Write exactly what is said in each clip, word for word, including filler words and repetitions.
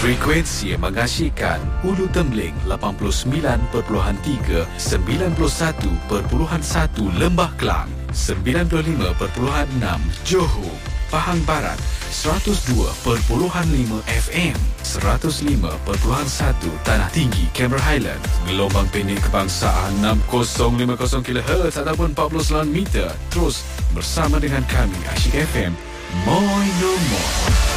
Frekuensi yang mengasyikkan Ulu Tembling lapan puluh sembilan perpuluhan tiga, sembilan puluh satu perpuluhan satu Lembah Kelang, sembilan puluh lima perpuluhan enam Johor, Pahang Barat, seratus dua perpuluhan lima F M, seratus lima perpuluhan satu Tanah Tinggi, Cameron Highlands, gelombang pendek kebangsaan enam kosong lima kosong kilohertz ataupun empat puluh sembilan meter. Terus bersama dengan kami Asyik F M, Moi No More.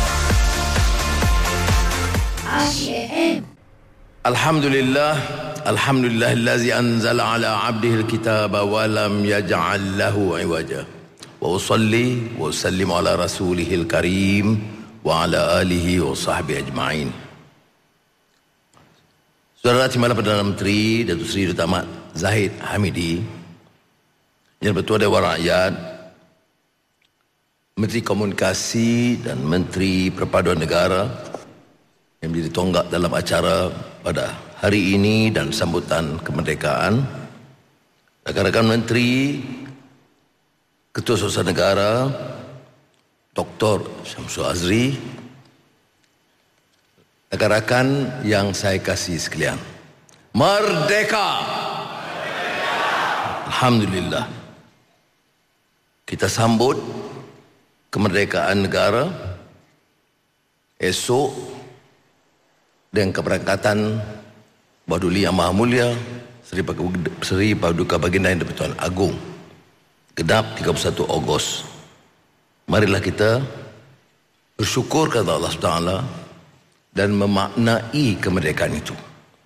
Alhamdulillah, alhamdulillahillazi anzala ala abdihi alkitaba wa lam yaj'al lahu iwaja. Wa usalli wa usallimu ala rasulihil karim wa ala alihi wa sahbihi ajma'in. Saudara Timbalan Perdana Menteri Datuk Seri Datuk Ahmad Zahid Hamidi, Yang Bertuan Dewan Rakyat, Menteri Komunikasi dan Menteri Perpaduan Negara yang menjadi tonggak dalam acara pada hari ini dan sambutan kemerdekaan, rakan-rakan Menteri, Ketua Suasana Negara Doktor Syamsul Azri, rakan-rakan yang saya kasih sekalian, Merdeka! Alhamdulillah, kita sambut kemerdekaan negara esok dengan keberangkatan Baduli Yang Maha Mulia Seri, Seri Paduka Baginda Yang di-Pertuan Agong genap tiga puluh satu Ogos. Marilah kita bersyukur kepada Allah subhanahu wa taala dan memaknai kemerdekaan itu.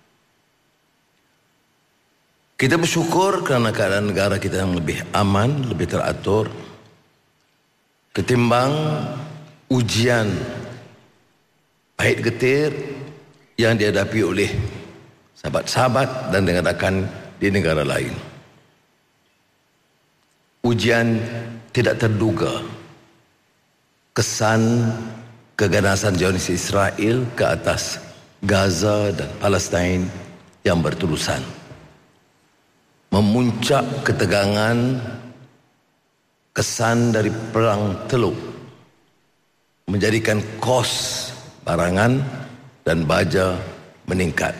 Kita bersyukur kerana keadaan negara kita yang lebih aman, lebih teratur ketimbang ujian pahit getir yang dihadapi oleh sahabat-sahabat dan rakan di negara lain. Ujian tidak terduga, kesan keganasan Zionis Israel ke atas Gaza dan Palestin yang berterusan, memuncak ketegangan kesan dari perang Teluk, menjadikan kos barangan dan baja meningkat.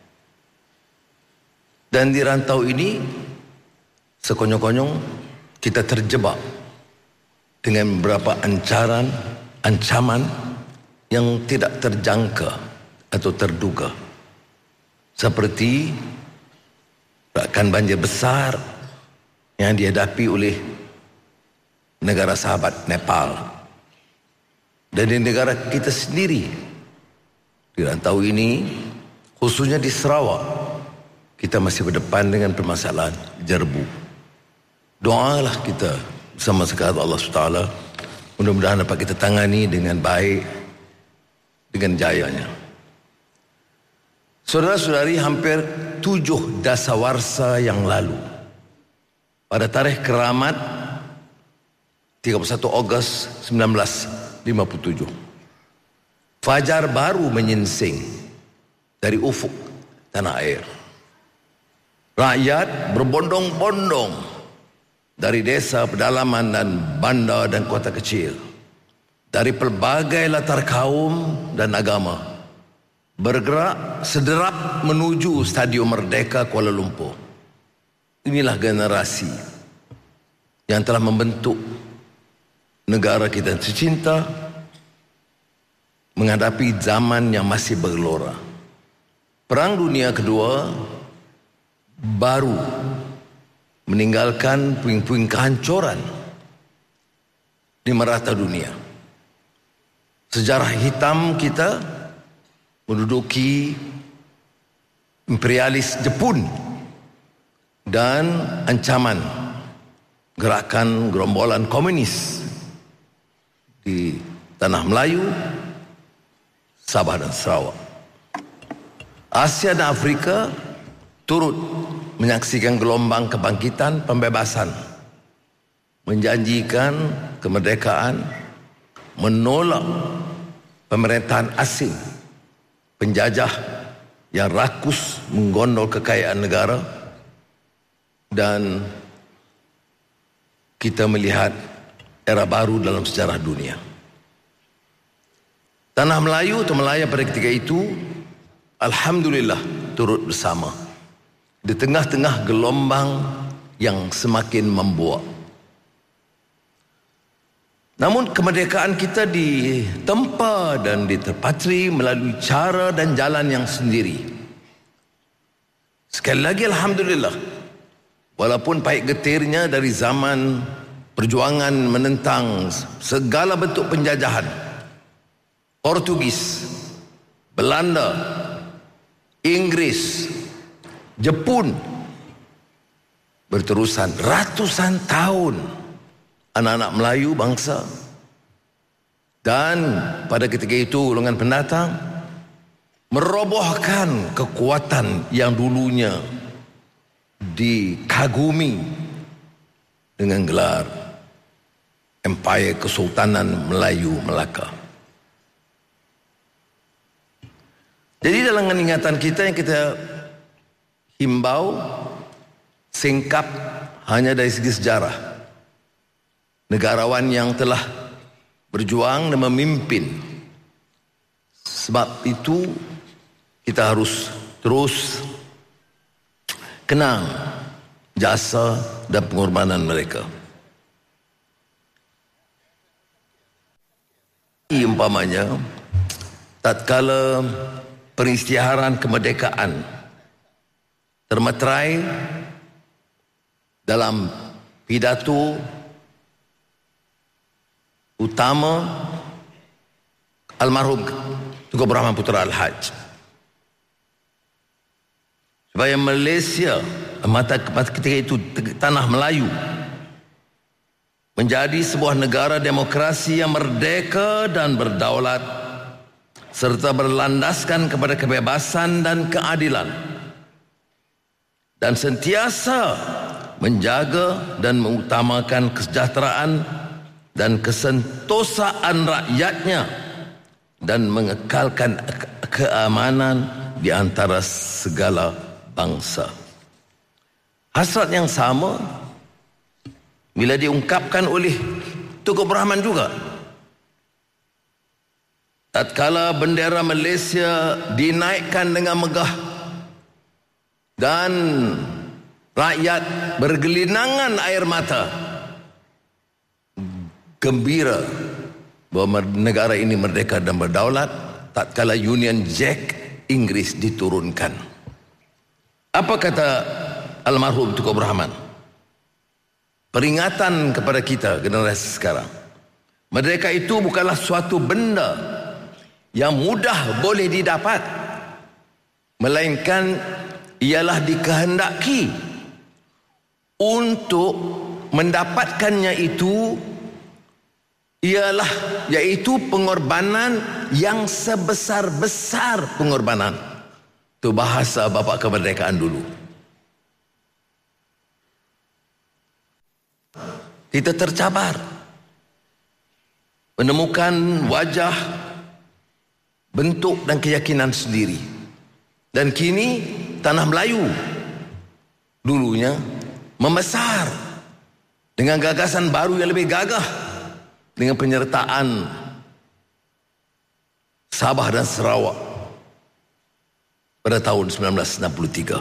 Dan di rantau ini sekonyong-konyong kita terjebak dengan beberapa ancaran, ancaman yang tidak terjangka atau terduga, seperti rakan banjir besar yang dihadapi oleh negara sahabat Nepal. Dan di negara kita sendiri, di rantau ini, khususnya di Sarawak, kita masih berdepan dengan permasalahan jerbu. Doalah kita bersama sekalian Allah subhanahu wa taala, mudah-mudahan dapat kita tangani dengan baik, dengan jayanya. Saudara-saudari, hampir tujuh dasawarsa yang lalu, pada tarikh keramat tiga puluh satu Ogos seribu sembilan ratus lima puluh tujuh, fajar baru menyingsing dari ufuk tanah air. Rakyat berbondong-bondong dari desa, pedalaman dan bandar dan kota kecil, dari pelbagai latar kaum dan agama, bergerak sederap menuju Stadium Merdeka Kuala Lumpur. Inilah generasi yang telah membentuk negara kita tercinta menghadapi zaman yang masih bergelora. Perang Dunia Kedua baru meninggalkan puing-puing kehancuran di merata dunia. Sejarah hitam kita menduduki imperialis Jepun dan ancaman gerakan gerombolan komunis di tanah Melayu, Sabah dan Sarawak. Asia dan Afrika turut menyaksikan gelombang kebangkitan pembebasan, menjanjikan kemerdekaan, menolak pemerintahan asing, penjajah yang rakus menggondol kekayaan negara, dan kita melihat era baru dalam sejarah dunia. Tanah Melayu atau Melaya pada ketika itu, alhamdulillah, turut bersama di tengah-tengah gelombang yang semakin membuak. Namun kemerdekaan kita ditempa dan diterpatri melalui cara dan jalan yang sendiri. Sekali lagi alhamdulillah, walaupun pahit getirnya dari zaman perjuangan menentang segala bentuk penjajahan, Portugis, Belanda, Inggris, Jepun, berterusan ratusan tahun anak-anak Melayu bangsa, dan pada ketika itu golongan pendatang merobohkan kekuatan yang dulunya dikagumi dengan gelar Empire Kesultanan Melayu Melaka. Jadi dalam ingatan kita yang kita himbau, singkap hanya dari segi sejarah, negarawan yang telah berjuang dan memimpin. Sebab itu kita harus terus kenang jasa dan pengorbanan mereka. Umpamanya, tatkala peristiharan kemerdekaan termeterai dalam pidato utama almarhum Tunku Abdul Rahman Putra Al-Haj, supaya Malaysia, mata ketika itu tanah Melayu, menjadi sebuah negara demokrasi yang merdeka dan berdaulat serta berlandaskan kepada kebebasan dan keadilan, dan sentiasa menjaga dan mengutamakan kesejahteraan dan kesentosaan rakyatnya, dan mengekalkan keamanan di antara segala bangsa. Hasrat yang sama bila diungkapkan oleh Tunku Abdul Rahman juga. Tatkala bendera Malaysia dinaikkan dengan megah dan rakyat bergelinangan air mata, gembira bahawa negara ini merdeka dan berdaulat, tatkala Union Jack Inggris diturunkan. Apa kata almarhum Tunku Abdul Rahman? Peringatan kepada kita generasi sekarang, merdeka itu bukanlah suatu benda yang mudah boleh didapat, melainkan ialah dikehendaki. Untuk mendapatkannya itu ialah yaitu pengorbanan yang sebesar-besar pengorbanan. Itu bahasa bapa kemerdekaan dulu. Kita tercabar menemukan wajah, bentuk dan keyakinan sendiri. Dan kini tanah Melayu dulunya membesar dengan gagasan baru yang lebih gagah, dengan penyertaan Sabah dan Sarawak pada tahun sembilan belas enam puluh tiga.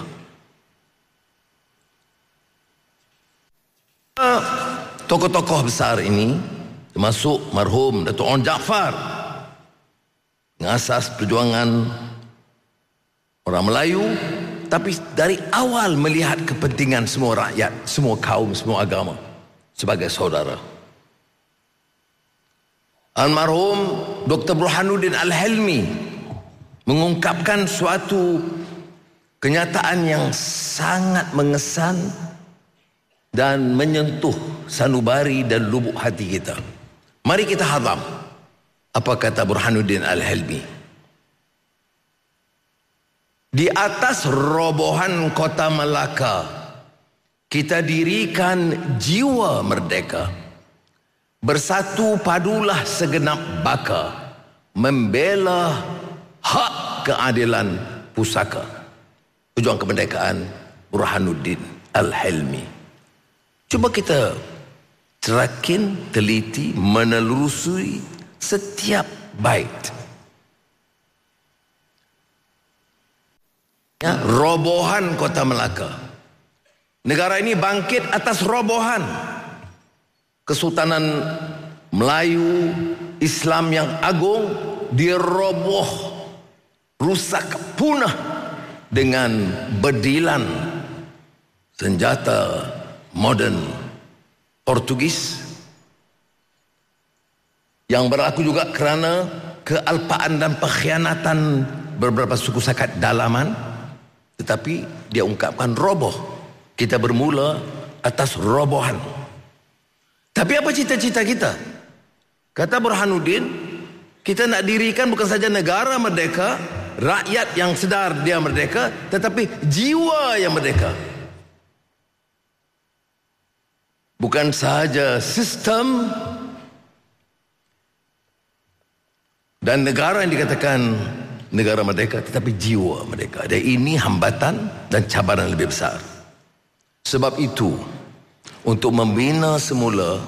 Tokoh-tokoh besar ini termasuk marhum Datuk Onn Jaafar, mengasas perjuangan orang Melayu, tapi dari awal melihat kepentingan semua rakyat, semua kaum, semua agama sebagai saudara. Almarhum Doktor Burhanuddin Al-Helmi mengungkapkan suatu kenyataan yang sangat mengesan dan menyentuh sanubari dan lubuk hati kita. Mari kita hazam apa kata Burhanuddin Al-Helmi. Di atas robohan kota Melaka, kita dirikan jiwa merdeka. Bersatu padulah segenap baka, membela hak keadilan pusaka. Pejuang kemerdekaan Burhanuddin Al-Helmi. Cuba kita terakin, teliti, menelusuri setiap bait Ya, robohan Kota Melaka. Negara ini bangkit atas robohan Kesultanan Melayu Islam yang agung, diroboh, rusak, punah dengan bedilan senjata moden Portugis, yang berlaku juga kerana kealpaan dan pengkhianatan beberapa suku sakat dalaman. Tetapi dia ungkapkan roboh. Kita bermula atas robohan. Tapi apa cita-cita kita? Kata Burhanuddin, kita nak dirikan bukan saja negara merdeka, rakyat yang sedar dia merdeka, tetapi jiwa yang merdeka. Bukan sahaja sistem dan negara yang dikatakan negara merdeka, tetapi jiwa merdeka. Dan ini hambatan dan cabaran lebih besar. Sebab itu, untuk membina semula